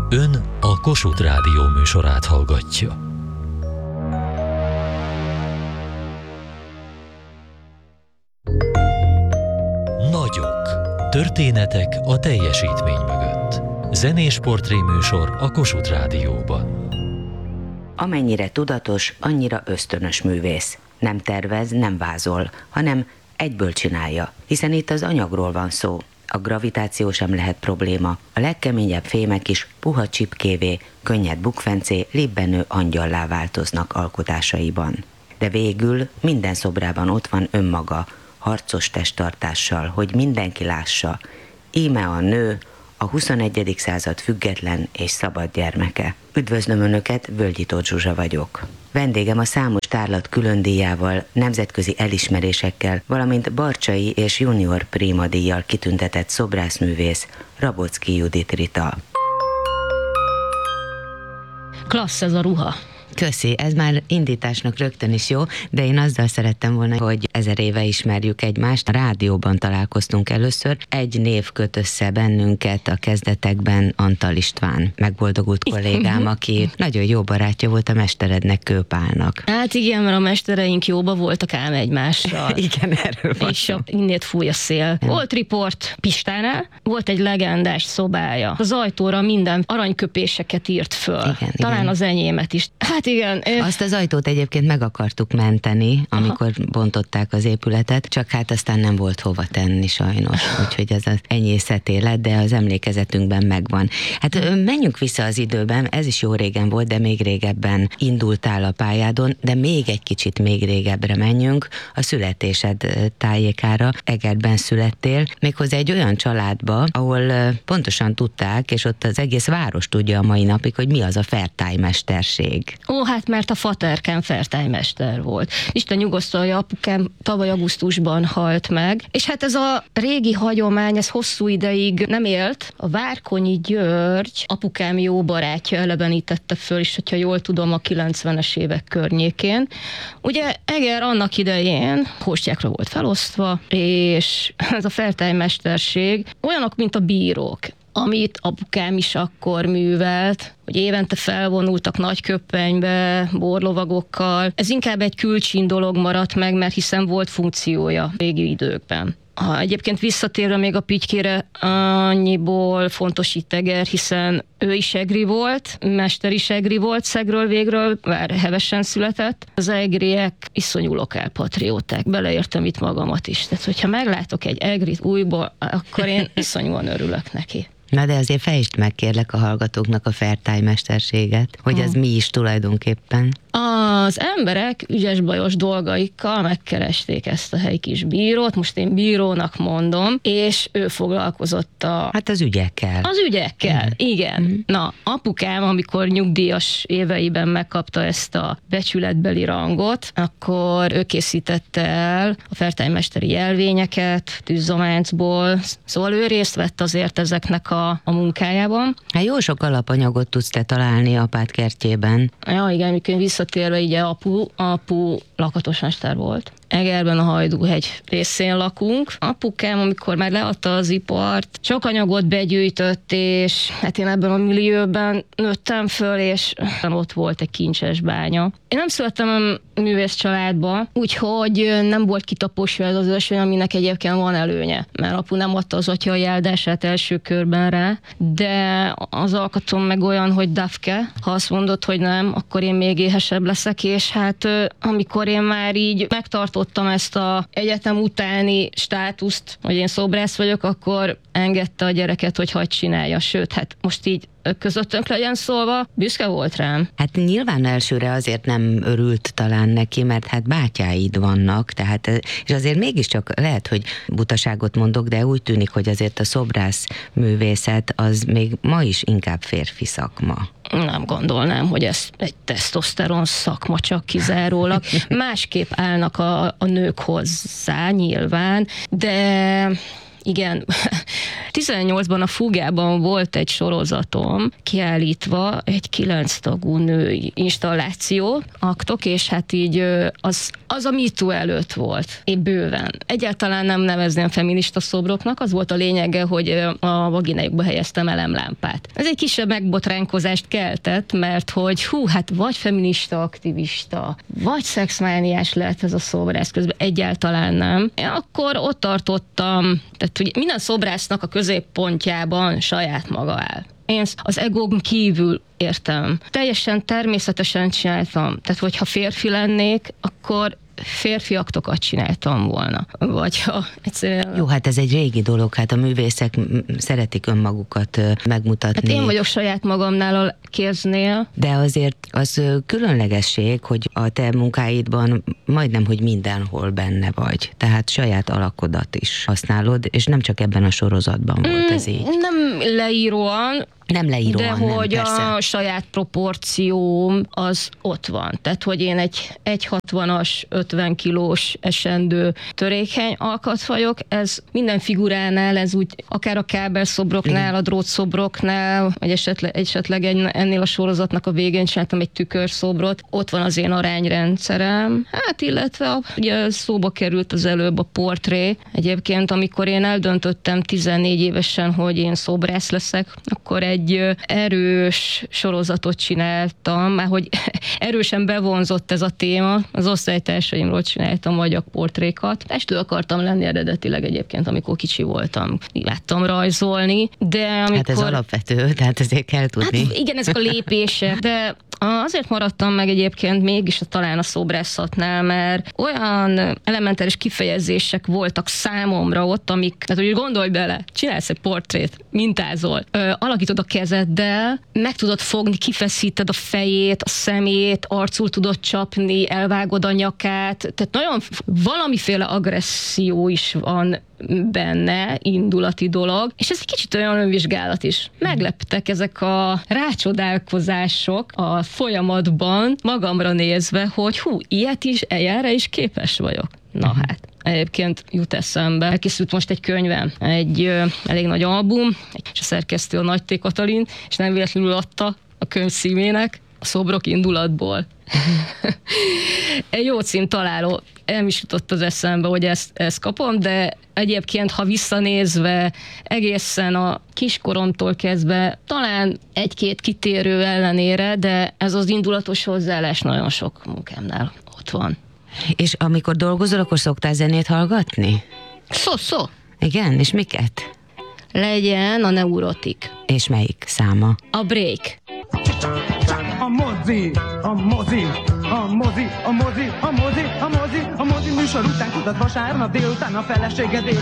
Ön a Kossuth Rádió műsorát hallgatja. Nagyok. Történetek a teljesítmény mögött. Zenés portréműsor a Kossuth Rádióban. Amennyire tudatos, annyira ösztönös művész. Nem tervez, nem vázol, hanem egyből csinálja, hiszen itt az anyagról van szó. A gravitáció sem lehet probléma, a legkeményebb fémek is puha csipkévé, könnyed bukfencé, libbenő angyallá változnak alkotásaiban. De végül minden szobrában ott van önmaga, harcos testtartással, hogy mindenki lássa. Íme a nő, a 21. század független és szabad gyermeke. Üdvözlöm Önöket, Völgyi Tóth Zsuzsa vagyok. Vendégem a számos tárlat különdíjával, nemzetközi elismerésekkel, valamint Barcsay és Junior Prima díjjal kitüntetett szobrászművész, Rabocki Judit Rita. Klassz ez a ruha. Köszi, ez már indításnak rögtön is jó, de én azzal szerettem volna, hogy 1000 éve ismerjük egymást. A rádióban találkoztunk először. Egy név köt össze bennünket a kezdetekben, Antal István, megboldogult kollégám, aki nagyon jó barátja volt a mesterednek, Kőpálnak. Hát igen, mert a mestereink jóba voltak ám egymással. Igen, erről van. És innét fúj a szél. Volt riport Pistánál, volt egy legendás szobája. Az ajtóra minden aranyköpéseket írt föl. Igen, talán igen. Az enyémet is. Hát igen. Azt az ajtót egyébként meg akartuk menteni, amikor bontották az épületet, csak hát aztán nem volt hova tenni sajnos, úgyhogy ez az enyészet élet, de az emlékezetünkben megvan. Hát menjünk vissza az időben, ez is jó régen volt, de még régebben indultál a pályádon, de még egy kicsit még régebbre menjünk, a születésed tájékára. Egerben születtél, méghozzá egy olyan családba, ahol pontosan tudták, és ott az egész város tudja a mai napig, hogy mi az a fertájmesterség. Ó, hát mert a faterkem fertájmester volt. Isten nyugosztalja, apukám tavaly augusztusban halt meg, és hát ez a régi hagyomány, ez hosszú ideig nem élt. A Várkonyi György, apukám jó barátja elevenítette föl, és hogyha jól tudom, a 90-es évek környékén. Ugye Eger annak idején hóstyákra volt felosztva, és ez a fertájmesterség olyanok, mint a bírók, amit apukám is akkor művelt, hogy évente felvonultak nagy köppenybe, borlovagokkal. Ez inkább egy külcsín dolog maradt meg, mert hiszen volt funkciója régi időkben. Ha egyébként visszatérve még a Pitykére, annyiból fontos itt Eger, hiszen ő is egri volt, mester is egri volt szegről végről, bár hevesen született. Az egriek iszonyú lokálpatrióták, beleértem itt magamat is. Tehát, hogyha meglátok egy egrit újból, akkor én iszonyúan örülök neki. Na de azért fejtsd meg, kérlek, a hallgatóknak a fertájmesterséget, hogy ez mi is tulajdonképpen. Az emberek ügyes-bajos dolgaikkal megkeresték ezt a helyi kis bírót, most én bírónak mondom, és ő foglalkozott Hát az ügyekkel. Az ügyekkel, igen. Na, apukám, amikor nyugdíjas éveiben megkapta ezt a becsületbeli rangot, akkor ő készítette el a fertájmesteri jelvényeket, tűzzománcból, szóval ő részt vett azért ezeknek a munkájában. Hát jó sok alapanyagot tudsz te találni apád kertjében. Ja, igen, mikor visszatérve, ugye apu lakatosmester volt. Egerben a Hajdúhegy részén lakunk. Apukám, amikor már leadta az ipart, sok anyagot begyűjtött, és hát én ebben a millióben nőttem föl, és ott volt egy kincses bánya. Én nem születtem művész családba, úgyhogy nem volt kitaposva ez az ösvény, aminek egyébként van előnye, mert apu nem adta az atyai áldását első körben rá, de az alkatom meg olyan, hogy dafke, ha azt mondod, hogy nem, akkor én még éhesebb leszek, és hát amikor én már így megtartottam ezt a egyetem utáni státuszt, hogy én szobrász vagyok, akkor engedte a gyereket, hogy hagyd csinálja, sőt, hát most így közöttünk legyen szólva, büszke volt rám. Hát nyilván elsőre azért nem örült talán neki, mert hát bátyáid vannak, tehát, és azért mégiscsak lehet, hogy butaságot mondok, de úgy tűnik, hogy azért a szobrász művészet az még ma is inkább férfi szakma. Nem gondolnám, hogy ez egy tesztoszteron szakma csak kizárólag. Másképp állnak a nők hozzá nyilván, de Igen. 18-ban a Fugában volt egy sorozatom, kiállítva egy 9 tagú női installáció, aktok, és hát így az a MeToo előtt volt. Én bőven. Egyáltalán nem nevezném feminista szobroknak, az volt a lényege, hogy a vaginájukba helyeztem elemlámpát. Ez egy kisebb megbotránkozást keltett, mert hogy hát vagy feminista aktivista, vagy szexmániás lehet ez a szobrász, közben egyáltalán nem. Én akkor ott tartottam, tehát hogy minden szobrásznak a középpontjában saját maga áll. Én az egóm kívül értem. Teljesen természetesen csináltam. Tehát, hogyha férfi lennék, akkor férfi aktokat csináltam volna. Vagy ha egyszerűen... Jó, hát ez egy régi dolog, hát a művészek szeretik önmagukat megmutatni. Hát én vagyok saját magamnál a kéznél. De azért az különlegesség, hogy a te munkáidban majdnem, hogy mindenhol benne vagy. Tehát saját alakodat is használod, és nem csak ebben a sorozatban volt ez így. Nem leíróan, nem leíróan, de hogy persze. A saját proporcióm az ott van. Tehát, hogy én egy 1,60-as, 50 kilós esendő törékeny alkat vagyok, ez minden figuránál, ez úgy akár a kábelszobroknál, a drótszobroknál, vagy esetleg ennél a sorozatnak a végén csináltam egy tükörszobrot, ott van az én arányrendszerem. Hát illetve ugye szóba került az előbb a portré. Egyébként, amikor én eldöntöttem 14 évesen, hogy én szobrász leszek, akkor egy erős sorozatot csináltam, mert hogy erősen bevonzott ez a téma. Az osztálytársaimról csináltam magyar portrékat. Festő akartam lenni eredetileg egyébként, amikor kicsi voltam. Láttam rajzolni, de amikor... Hát ez alapvető, tehát ezért kell tudni. Hát igen, ezek a lépések, de azért maradtam meg egyébként mégis talán a szobrászatnál, mert olyan elementáris kifejezések voltak számomra ott, amik, tehát hogy gondolj bele, csinálsz egy portrét, mintázol, alakítod a kezeddel, meg tudod fogni, kifeszíted a fejét, a szemét, arcul tudod csapni, elvágod a nyakát, tehát nagyon valamiféle agresszió is van benne, indulati dolog, és ez egy kicsit olyan önvizsgálat is. Megleptek ezek a rácsodálkozások a folyamatban, magamra nézve, hogy ilyet is, ilyenre is képes vagyok. Na hát, egyébként jut eszembe. Elkészült most egy könyvem, egy elég nagy album, és a szerkesztő a Nagy T. Katalin, és nem véletlenül adta a könyv címének a Szobrok indulatból. Egy jó cím találó, nem is jutott az eszembe, hogy ezt kapom, de egyébként, ha visszanézve egészen a kiskoromtól kezdve, talán egy-két kitérő ellenére, de ez az indulatos hozzáállás nagyon sok munkámnál ott van. És amikor dolgozol, akkor szoktál zenét hallgatni? Szó. Igen, és miket? Legyen a Neurotik. És melyik száma? A Break. A mozi műsor után kutat vasárnap délután a feleséged